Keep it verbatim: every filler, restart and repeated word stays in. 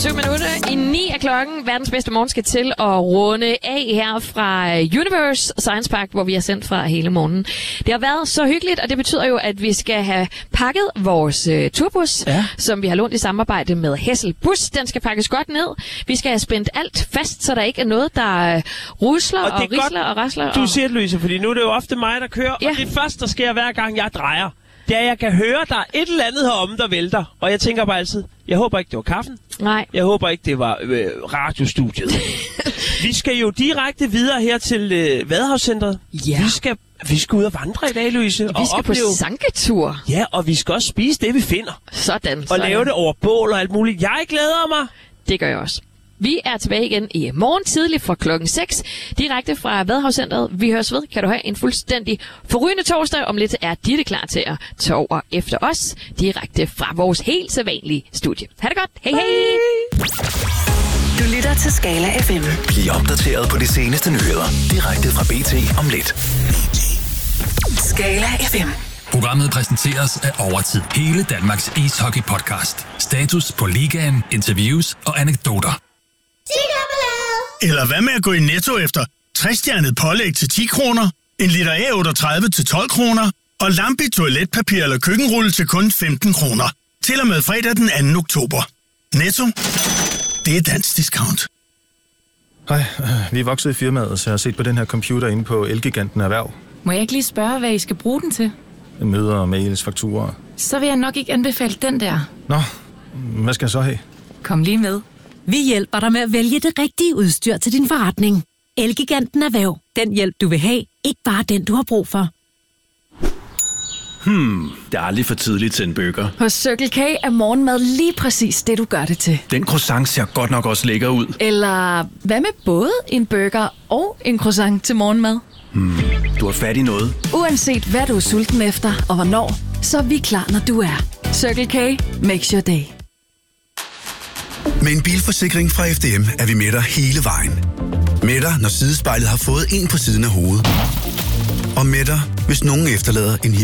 Syv minutter i ni af klokken. Verdens bedste morgen skal til at runde af her fra Universe Science Park, hvor vi har sendt fra hele morgenen. Det har været så hyggeligt, og det betyder jo, at vi skal have pakket vores uh, turbus, ja. som vi har lånt i samarbejde med Hessel Bus. Den skal pakkes godt ned. Vi skal have spændt alt fast, så der ikke er noget, der uh, rusler og, og risler og rasler. Du og... siger det, Louise, fordi nu er det jo ofte mig, der kører, ja. og det første, der sker hver gang, jeg drejer, det er, at jeg kan høre, der er et eller andet heromme, der vælter. Og jeg tænker bare altid, jeg håber ikke, det var kaffen. Nej. Jeg håber ikke, det var øh, radiostudiet. Vi skal jo direkte videre her til øh, Vadehavscentret. Ja. Vi skal, vi skal ud og vandre i dag, Louise. Vi og skal opleve... på sanketur. Ja, og vi skal også spise det, vi finder. Sådan. Og sådan. lave det over bål og alt muligt. Jeg glæder mig. Det gør jeg også. Vi er tilbage igen i morgen tidlig fra klokken seks, direkte fra Vadehavscentret. Vi høres ved. Kan du have en fuldstændig forrygende torsdag. Om lidt er Ditte klar til at tage over efter os, direkte fra vores helt sædvanlige studie. Ha' det godt. Hej hej! Du lytter til Skala F M. Bliv opdateret på de seneste nyheder, direkte fra B T om lidt. Skala F M. Programmet præsenteres af Overtid. Hele Danmarks ishockey-podcast. Status på ligaen, interviews og anekdoter. Eller hvad med at gå i Netto efter tres-stjernet pålæg til ti kroner, en liter A otteogtredive til tolv kroner og Lambi toiletpapir eller køkkenrulle til kun femten kroner. Til og med fredag den anden oktober. Netto. Det er dansk discount. Hej, vi er vokset i firmaet, så jeg har set på den her computer inde på Elgiganten Erhverv. Må jeg ikke lige spørge, hvad I skal bruge den til? Møder, mails, fakturer. Så vil jeg nok ikke anbefale den der. Nå, hvad skal jeg så have? Kom lige med. Vi hjælper dig med at vælge det rigtige udstyr til din forretning. Elgiganten Erhverv. Den hjælp, du vil have. Ikke bare den, du har brug for. Hmm, det er aldrig for tidligt til en burger. Hos Circle K er morgenmad lige præcis det, du gør det til. Den croissant ser godt nok også lækker ud. Eller hvad med både en burger og en croissant til morgenmad? Hmm, du har fat i noget. Uanset hvad du er sulten efter og hvornår, så er vi klar, når du er. Circle K makes your day. Med en bilforsikring fra F D M er vi med dig hele vejen. Med dig, når sidespejlet har fået en på siden af hovedet. Og med dig, hvis nogen efterlader en